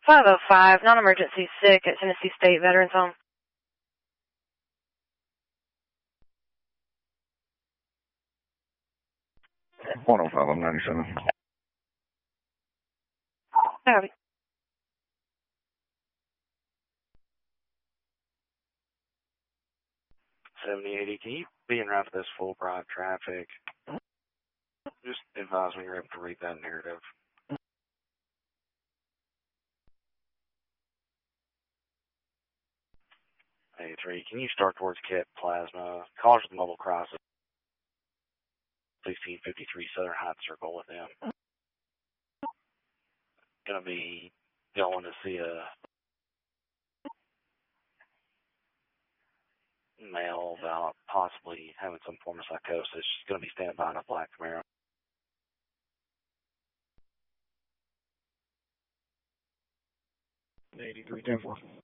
505, non-emergency sick at Tennessee State Veterans Home. 105, I'm 97. Howdy. $7080, can you be en route to this full broad traffic? Just advise me you're able to read that narrative. 83, can you start towards Kit Plasma? Call to the mobile crisis. 1653 Southern Heights Circle with them. Gonna be going to see a male about possibly having some form of psychosis. She's gonna be standing by in a black Camaro. 83, 10-4.